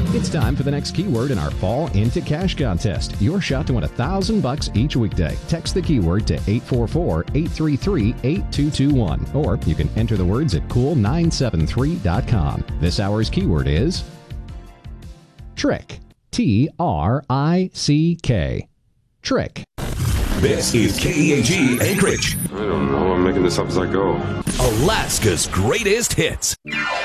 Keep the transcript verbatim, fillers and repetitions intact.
It's time for the next keyword in our Fall Into Cash contest. Your shot to win a thousand bucks each weekday. Text the keyword to eight four four, eight three three, eight two two one, or you can enter the words at cool nine seven three dot com. This hour's keyword is trick. T R I C K. Trick. This is K E A G Anchorage. I don't know. I'm making this up as I go. Alaska's greatest hits.